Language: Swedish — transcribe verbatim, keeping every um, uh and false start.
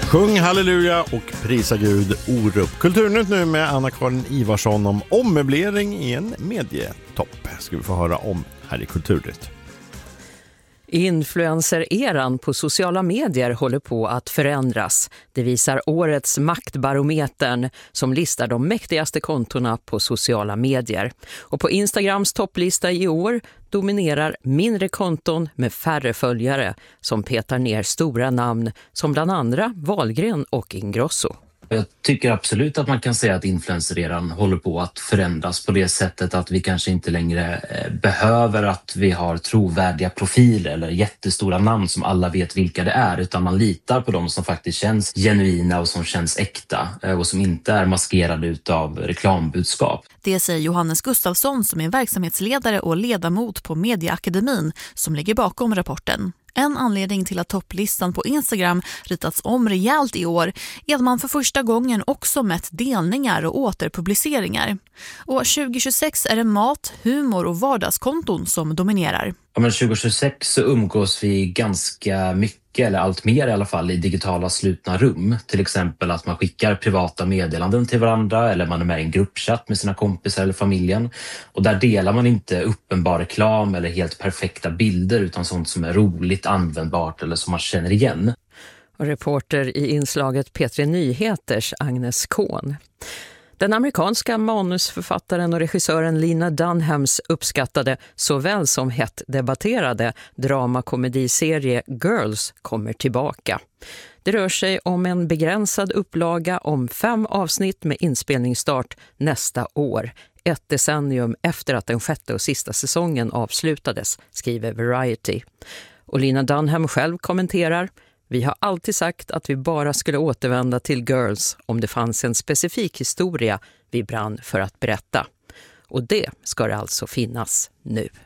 Sjung halleluja och prisa Gud orupp. Kulturnytt nu med Anna-Karin Ivarsson om ommöblering i en medietopp. Ska vi få höra om här i Kulturnytt. Influencer-eran på sociala medier håller på att förändras. Det visar årets Maktbarometern som listar de mäktigaste kontorna på sociala medier. Och på Instagrams topplista i år dominerar mindre konton med färre följare som petar ner stora namn som bland andra Wahlgren och Ingrosso. Jag tycker absolut att man kan säga att influencereran håller på att förändras på det sättet att vi kanske inte längre behöver att vi har trovärdiga profiler eller jättestora namn som alla vet vilka det är, utan man litar på dem som faktiskt känns genuina och som känns äkta och som inte är maskerade utav reklambudskap. Det säger Johannes Gustafsson som är verksamhetsledare och ledamot på Mediaakademin som ligger bakom rapporten. En anledning till att topplistan på Instagram ritats om rejält i år är att man för första gången också mätt delningar och återpubliceringar. Och tjugo tjugosex är det mat, humor och vardagskonton som dominerar. Ja, men tjugo tjugosex så umgås vi ganska mycket, eller allt mer i alla fall, i digitala slutna rum. Till exempel att man skickar privata meddelanden till varandra eller man är med i en gruppchatt med sina kompisar eller familjen. Och där delar man inte uppenbar reklam eller helt perfekta bilder utan sånt som är roligt, användbart eller som man känner igen. Och reporter i inslaget P tre Nyheters Agnes Kohn. Den amerikanska manusförfattaren och regissören Lena Dunhams uppskattade såväl som hett debatterade dramakomediserie Girls kommer tillbaka. Det rör sig om en begränsad upplaga om fem avsnitt med inspelningsstart nästa år. Ett decennium efter att den sjätte och sista säsongen avslutades, skriver Variety. Och Lena Dunham själv kommenterar: vi har alltid sagt att vi bara skulle återvända till Girls om det fanns en specifik historia vi brann för att berätta. Och det ska det alltså finnas nu.